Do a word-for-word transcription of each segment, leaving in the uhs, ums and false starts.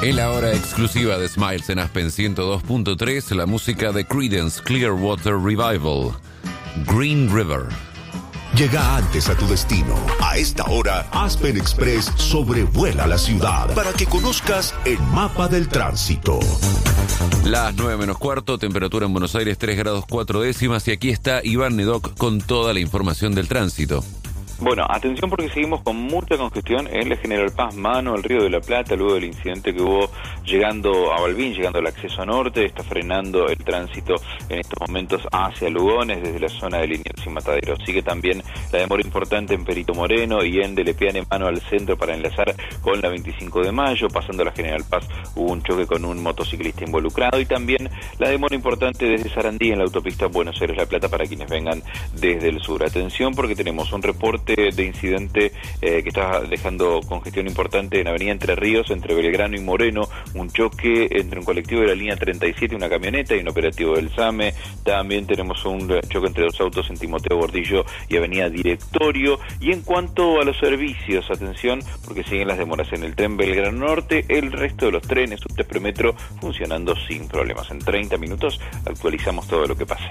En la hora exclusiva de Smiles en Aspen ciento dos punto tres, la música de Creedence Clearwater Revival, Green River. Llega antes a tu destino. A esta hora, Aspen Express sobrevuela la ciudad para que conozcas el mapa del tránsito. Las nueve menos cuarto, temperatura en Buenos Aires tres grados cuatro décimas, y aquí está Iván Nedoc con toda la información del tránsito. Bueno, atención porque seguimos con mucha congestión en la General Paz, mano al Río de la Plata, luego del incidente que hubo llegando a Balbín, llegando al acceso norte, está frenando el tránsito en estos momentos hacia Lugones, desde la zona de Liniers y Matadero. Sigue también la demora importante en Perito Moreno y en Delepiane, mano al centro para enlazar con la veinticinco de mayo, pasando la General Paz hubo un choque con un motociclista involucrado, y también la demora importante desde Sarandí en la autopista Buenos Aires-La Plata para quienes vengan desde el sur. Atención porque tenemos un reporte de incidente eh, que está dejando congestión importante en Avenida Entre Ríos, entre Belgrano y Moreno, un choque entre un colectivo de la línea treinta y siete y una camioneta y un operativo del SAME. También tenemos un choque entre dos autos en Timoteo Gordillo y Avenida Directorio. Y en cuanto a los servicios, atención, porque siguen las demoras en el tren Belgrano Norte, el resto de los trenes, subtes premetro, funcionando sin problemas. En treinta minutos actualizamos todo lo que pase.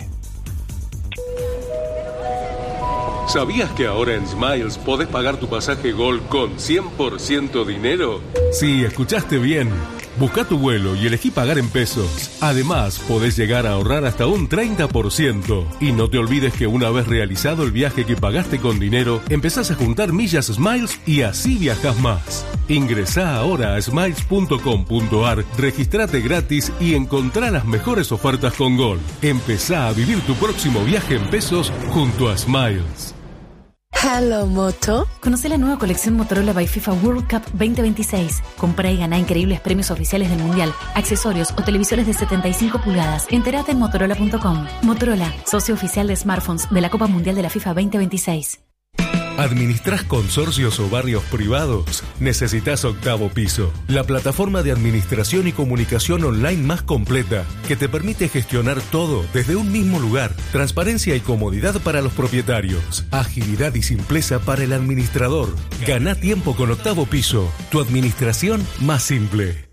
¿Sabías que ahora en Smiles podés pagar tu pasaje Gol con cien por ciento dinero? Sí, escuchaste bien. Busca tu vuelo y elegí pagar en pesos. Además, podés llegar a ahorrar hasta un treinta por ciento. Y no te olvides que una vez realizado el viaje que pagaste con dinero, empezás a juntar millas Smiles y así viajás más. Ingresá ahora a smiles punto com punto ar, registrate gratis y encontrá las mejores ofertas con Gol. Empezá a vivir tu próximo viaje en pesos junto a Smiles. Hello, Moto. Conoce la nueva colección Motorola by FIFA World Cup veinte veintiséis. Comprá y ganá increíbles premios oficiales del Mundial, accesorios o televisores de setenta y cinco pulgadas. Entérate en motorola punto com. Motorola, socio oficial de smartphones de la Copa Mundial de la FIFA veinte veintiséis. ¿Administrás consorcios o barrios privados? Necesitas Octavo Piso, la plataforma de administración y comunicación online más completa, que te permite gestionar todo desde un mismo lugar. Transparencia y comodidad para los propietarios. Agilidad y simpleza para el administrador. Ganá tiempo con Octavo Piso, tu administración más simple.